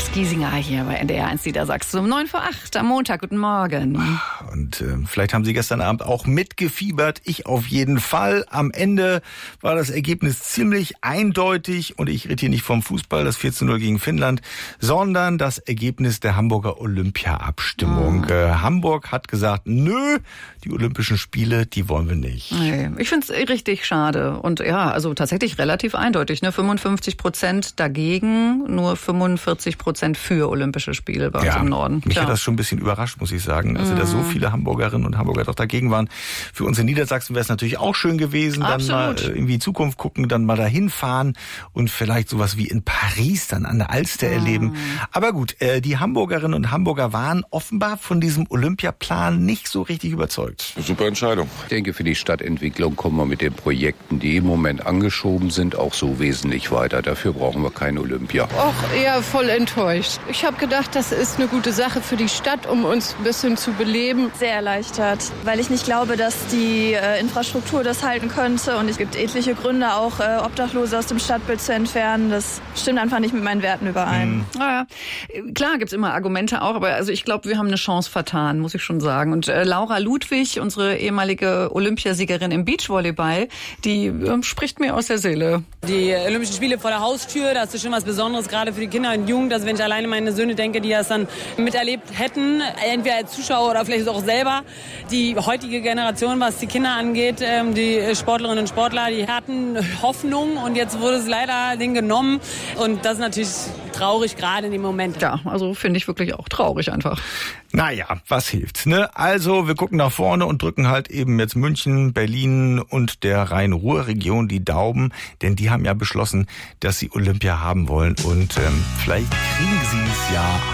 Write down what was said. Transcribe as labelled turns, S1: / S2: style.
S1: Giesinger hier bei NDR1 Niedersachsen um 7:45 am Montag. Guten Morgen.
S2: Und vielleicht haben Sie gestern Abend auch mitgefiebert. Ich auf jeden Fall. Am Ende war das Ergebnis ziemlich eindeutig. Und ich rede hier nicht vom Fußball, das 14:0 gegen Finnland, sondern das Ergebnis der Hamburger Olympia-Abstimmung. Hamburg hat gesagt, nö, die Olympischen Spiele, die wollen wir nicht.
S1: Nee, ich finde es richtig schade. Und ja, also tatsächlich relativ eindeutig. Ne? 55% dagegen, nur 45% für Olympische Spiele bei uns im Norden.
S2: Mich hat das schon ein bisschen überrascht, muss ich sagen. Also, dass so viele Hamburgerinnen und Hamburger doch dagegen waren. Für uns in Niedersachsen wäre es natürlich auch schön gewesen, dann mal irgendwie in Zukunft gucken, dann mal dahin fahren und vielleicht sowas wie in Paris dann an der Alster erleben. Aber gut, die Hamburgerinnen und Hamburger waren offenbar von diesem Olympiaplan nicht so richtig überzeugt.
S3: Super Entscheidung.
S4: Ich denke, für die Stadtentwicklung kommen wir mit den Projekten, die im Moment angeschoben sind, auch so wesentlich weiter. Dafür brauchen wir kein Olympia.
S5: Och, eher voll enttäuscht. Ich habe gedacht, das ist eine gute Sache für die Stadt, um uns ein bisschen zu beleben.
S6: Sehr erleichtert, weil ich nicht glaube, dass die Infrastruktur das halten könnte. Und es gibt etliche Gründe, auch Obdachlose aus dem Stadtbild zu entfernen. Das stimmt einfach nicht mit meinen Werten überein.
S1: Naja, klar gibt's immer Argumente auch, aber also ich glaube, wir haben eine Chance vertan, muss ich schon sagen. Und Laura Ludwig, unsere ehemalige Olympiasiegerin im Beachvolleyball, die spricht mir aus der Seele.
S7: Die Olympischen Spiele vor der Haustür, das ist schon was Besonderes, gerade für die Kinder und Jugend. Also wenn ich alleine meine Söhne denke, die das dann miterlebt hätten, entweder als Zuschauer oder vielleicht auch selber. Die heutige Generation, was die Kinder angeht, die Sportlerinnen und Sportler, die hatten Hoffnung und jetzt wurde es leider denen genommen. Und das ist natürlich traurig, gerade in dem Moment.
S1: Ja, also finde ich wirklich auch traurig einfach.
S2: Naja, was hilft's, ne? Also, wir gucken nach vorne und drücken halt eben jetzt München, Berlin und der Rhein-Ruhr-Region die Daumen, denn die haben ja beschlossen, dass sie Olympia haben wollen und vielleicht kriegen sie es ja